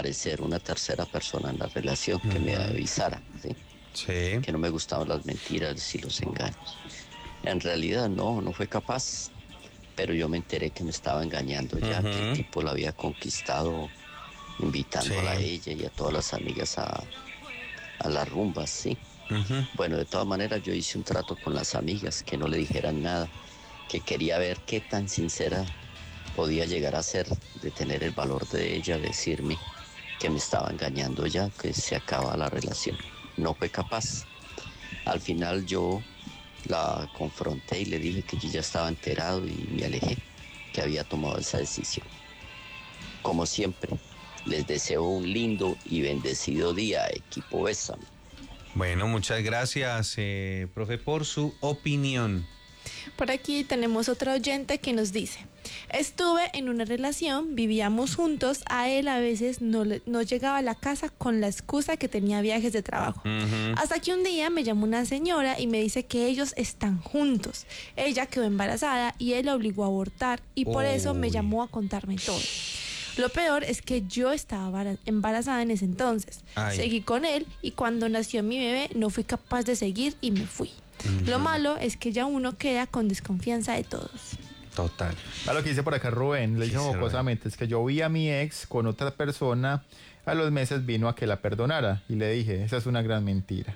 aparecer una tercera persona en la relación que me avisara, ¿sí? Sí. Que no me gustaban las mentiras y los engaños. En realidad no fue capaz, pero yo me enteré que me estaba engañando ya, que el tipo la había conquistado invitándola a ella y a todas las amigas a las rumbas, ¿sí? Bueno, de todas maneras yo hice un trato con las amigas, que no le dijeran nada, que quería ver qué tan sincera podía llegar a ser, de tener el valor de ella, decirme que me estaba engañando ya, que se acaba la relación. No fue capaz. Al final yo la confronté y le dije que yo ya estaba enterado y me alejé, que había tomado esa decisión. Como siempre, les deseo un lindo y bendecido día, equipo Bésame. Bueno, muchas gracias, profe, por su opinión. Por aquí tenemos otro oyente que nos dice: estuve en una relación, vivíamos juntos, a él a veces no llegaba a la casa con la excusa que tenía viajes de trabajo. Hasta que un día me llamó una señora y me dice que ellos están juntos. Ella quedó embarazada y él la obligó a abortar y por eso me llamó a contarme todo. Lo peor es que yo estaba embarazada en ese entonces. Seguí con él y cuando nació mi bebé no fui capaz de seguir y me fui. Lo malo es que ya uno queda con desconfianza de todos. Total. A lo que dice por acá Rubén, le dijo jocosamente, es que yo vi a mi ex con otra persona, a los meses vino a que la perdonara y le dije, esa es una gran mentira.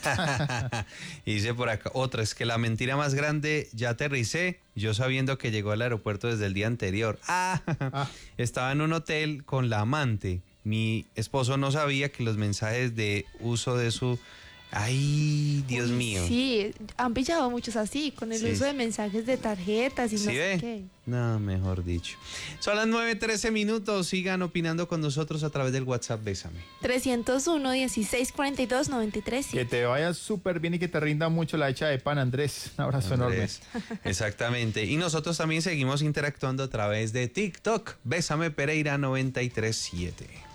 Y dice por acá, otra, es que la mentira más grande, ya aterricé, yo sabiendo que llegó al aeropuerto desde el día anterior. Estaba en un hotel con la amante, mi esposo no sabía que los mensajes de uso de su... Ay, Dios mío. Sí, han pillado muchos así, con el uso de mensajes de tarjetas y no sé qué. No, mejor dicho. Son las 9:13. Sigan opinando con nosotros a través del WhatsApp Bésame. 301-1642-93. Que te vayas súper bien y que te rinda mucho la hecha de pan, Andrés. Un abrazo enorme. Exactamente. Y nosotros también seguimos interactuando a través de TikTok. Bésame Pereira 937.